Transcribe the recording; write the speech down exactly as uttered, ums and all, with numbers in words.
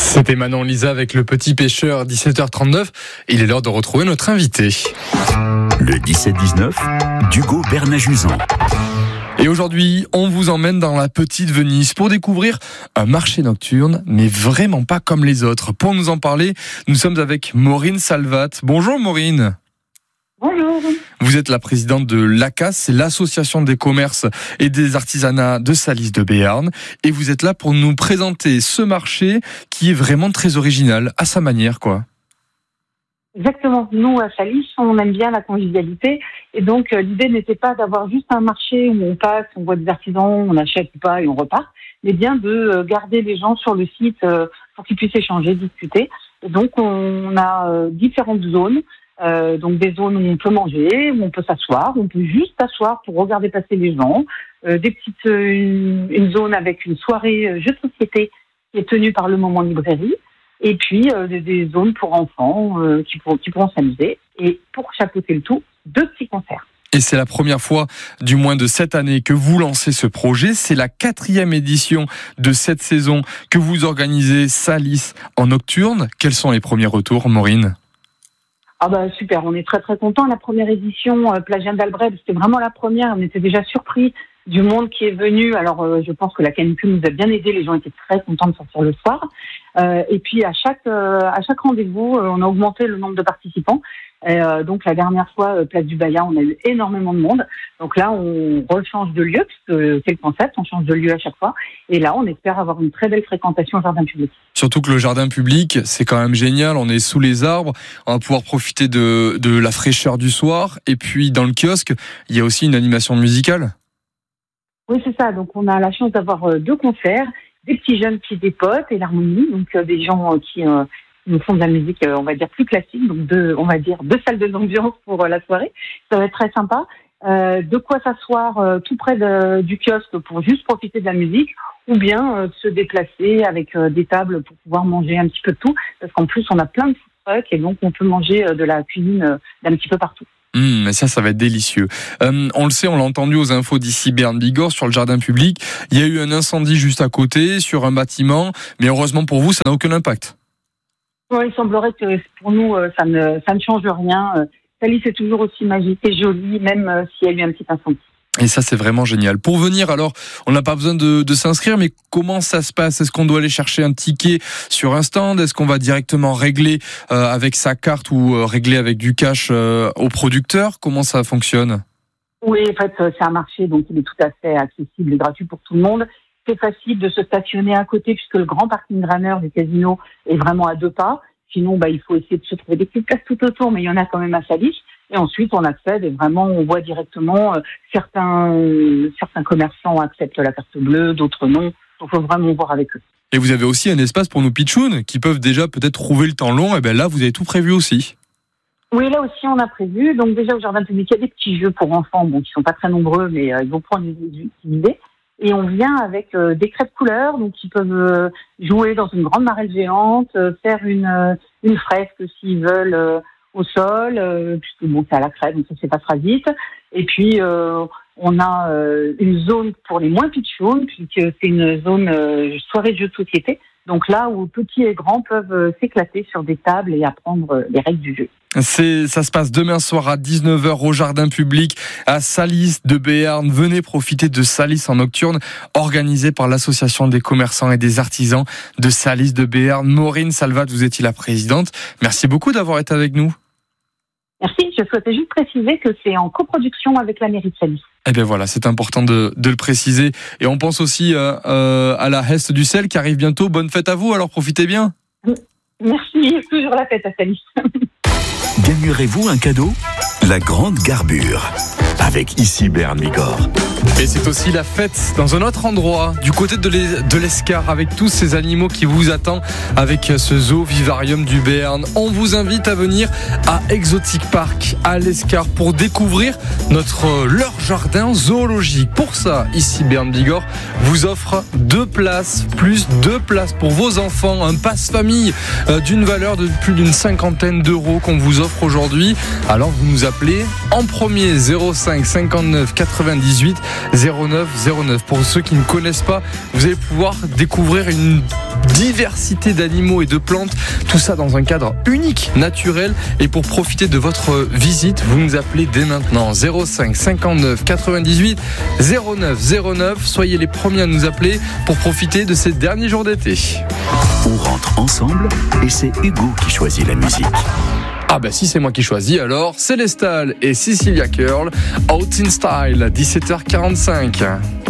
C'était Manon Lisa avec Le Petit Pêcheur, dix-sept heures trente-neuf. Il est l'heure de retrouver notre invité. Le dix-sept dix-neuf, d'Hugo Bernajuzan. Et aujourd'hui, on vous emmène dans la petite Venise pour découvrir un marché nocturne, mais vraiment pas comme les autres. Pour nous en parler, nous sommes avec Maureen Salvat. Bonjour Maureen. Bonjour. Vous êtes la présidente de l'A C A S, c'est l'association des commerces et des artisanats de Salis de Béarn. Et vous êtes là pour nous présenter ce marché qui est vraiment très original, à sa manière, quoi. Exactement. Nous, à Salis, on aime bien la convivialité. Et donc, euh, l'idée n'était pas d'avoir juste un marché où on passe, on voit des artisans, on achète ou pas et on repart, mais bien de euh, garder les gens sur le site euh, pour qu'ils puissent échanger, discuter. Et donc, on a euh, différentes zones. Euh, donc des zones où on peut manger, où on peut s'asseoir, où on peut juste s'asseoir pour regarder passer les gens. Euh, des petites, euh, une, une zone avec une soirée euh, jeux de société qui est tenue par le Moment Librairie. Et puis euh, des, des zones pour enfants euh, qui, pour, qui pourront s'amuser. Et pour chapeauter le tout, deux petits concerts. Et c'est la première fois, du moins de cette année, que vous lancez ce projet. C'est la quatrième édition de cette saison que vous organisez Salis en nocturne. Quels sont les premiers retours, Maureen ? Ah bah super, on est très très contents. La première édition, euh, Plagien d'Albret, c'était vraiment la première. On était déjà surpris du monde qui est venu. Alors euh, je pense que la canicule nous a bien aidés. Les gens étaient très contents de sortir le soir. Euh, et puis à chaque euh, à chaque rendez-vous, euh, on a augmenté le nombre de participants. Et, euh, donc la dernière fois, euh, Place du Bayat, on a eu énormément de monde. Donc là, on rechange de lieu, puisque c'est le concept, on change de lieu à chaque fois. Et là, on espère avoir une très belle fréquentation au jardin public. Surtout que le jardin public, c'est quand même génial. On est sous les arbres, on va pouvoir profiter de, de la fraîcheur du soir. Et puis dans le kiosque, il y a aussi une animation musicale. Oui, c'est ça. Donc on a la chance d'avoir euh, deux concerts, des petits jeunes qui dépotent et l'harmonie, donc euh, des gens euh, qui... Euh, nous font de la musique, on va dire, plus classique, donc deux, on va dire, deux salles de l'ambiance pour la soirée. Ça va être très sympa. Euh, de quoi s'asseoir euh, tout près de, du kiosque pour juste profiter de la musique, ou bien euh, se déplacer avec euh, des tables pour pouvoir manger un petit peu de tout, parce qu'en plus, on a plein de food trucks et donc on peut manger euh, de la cuisine euh, d'un petit peu partout. Mmh, mais ça, ça va être délicieux. Euh, on le sait, on l'a entendu aux infos d'ici Béarn Bigorre sur le jardin public. Il y a eu un incendie juste à côté, sur un bâtiment, mais heureusement pour vous, ça n'a aucun impact. Ouais, il semblerait que pour nous, ça ne, ça ne change rien. Salis est toujours aussi magique et joli, même s'il y a eu un petit incendie. Et ça, c'est vraiment génial. Pour venir, alors, on n'a pas besoin de, de s'inscrire, mais comment ça se passe ? Est-ce qu'on doit aller chercher un ticket sur un stand ? Est-ce qu'on va directement régler euh, avec sa carte ou euh, régler avec du cash euh, au producteur ? Comment ça fonctionne ? Oui, en fait, c'est un marché, donc il est tout à fait accessible et gratuit pour tout le monde. C'est facile de se stationner à côté puisque le grand parking runner du casino est vraiment à deux pas. Sinon, bah, il faut essayer de se trouver des petites places tout autour, mais il y en a quand même à Salis. Et ensuite, on accède et vraiment, on voit directement euh, certains, euh, certains commerçants acceptent la carte bleue, d'autres non. Il faut vraiment voir avec eux. Et vous avez aussi un espace pour nos pitchouns qui peuvent déjà peut-être trouver le temps long. Et bien là, vous avez tout prévu aussi. Oui, là aussi, on a prévu. Donc déjà, au jardin public, il y a des petits jeux pour enfants, bon, qui sont pas très nombreux, mais euh, ils vont prendre une idée. Et on vient avec euh, des crêpes couleurs, donc ils peuvent euh, jouer dans une grande marelle géante, euh, faire une, euh, une fresque s'ils veulent euh, au sol, euh, puisque bon, c'est à la crêpe, donc ça s'effacera vite. Et puis, euh, on a euh, une zone pour les moins pitchouns, puisque c'est une zone euh, soirée de jeux de société. Donc là où petits et grands peuvent euh, s'éclater sur des tables et apprendre euh, les règles du jeu. C'est, ça se passe demain soir à dix-neuf heures au jardin public à Salis de Béarn. Venez profiter de Salis en nocturne, organisé par l'association des commerçants et des artisans de Salis de Béarn. Maureen Salvat, vous étiez la présidente. Merci beaucoup d'avoir été avec nous. Merci. Je souhaitais juste préciser que c'est en coproduction avec la mairie de Salis. Eh bien voilà, c'est important de, de le préciser. Et on pense aussi euh, euh, à la Hesse du Sel qui arrive bientôt. Bonne fête à vous, alors profitez bien. Merci, toujours la fête à Salis. Gagnerez-vous un cadeau ? La grande garbure, avec ici Béarn Bigorre. Et c'est aussi la fête dans un autre endroit, du côté de, l'es- de l'Escar, avec tous ces animaux qui vous attendent, avec ce zoo vivarium du Béarn. On vous invite à venir à Exotic Park, à l'Escar, pour découvrir notre leur jardin zoologique. Pour ça, ici Béarn Bigorre vous offre deux places, plus deux places pour vos enfants, un passe-famille euh, d'une valeur de plus d'une cinquantaine d'euros qu'on vous offre aujourd'hui. Alors vous nous appelez en premier zéro cinq cinquante-neuf quatre-vingt-dix-huit zéro neuf zéro neuf. Pour ceux qui ne connaissent pas, vous allez pouvoir découvrir une diversité d'animaux et de plantes, tout ça dans un cadre unique, naturel. Et pour profiter de votre visite, vous nous appelez dès maintenant zéro cinq cinquante-neuf quatre-vingt-dix-huit zéro neuf zéro neuf. Soyez les premiers à nous appeler pour profiter de ces derniers jours d'été. On rentre ensemble et c'est Hugo qui choisit la musique. Ah bah si c'est moi qui choisis, alors Célestal et Cecilia Curl, Out in Style, dix-sept heures quarante-cinq.